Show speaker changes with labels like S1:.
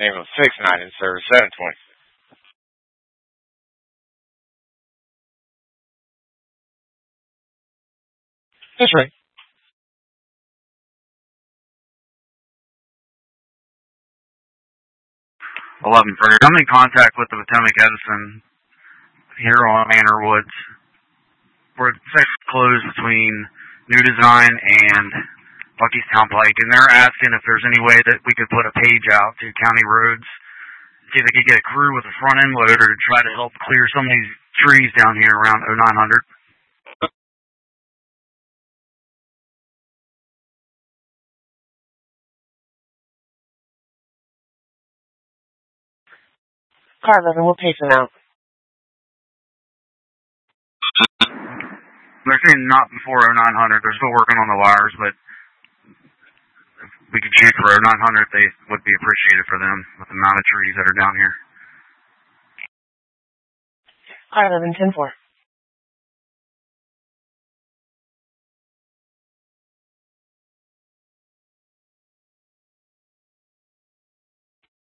S1: Naval 69 in service 720. That's right.
S2: 11 Frederick. I'm in contact with the Potomac Edison here on Manor Woods. We're at section closed between New Design and Buckystown Pike, and they're asking if there's any way that we could put a page out to county roads, see if they could get a crew with a front end loader to try to help clear some of these trees down here around 0900.
S3: Car 11, we're pacing out.
S2: They're saying not before 0900. They're still working on the wires, but if we could shoot for 0900, they would be appreciated for them with the amount of trees that are down here.
S3: Car 11, 10-4.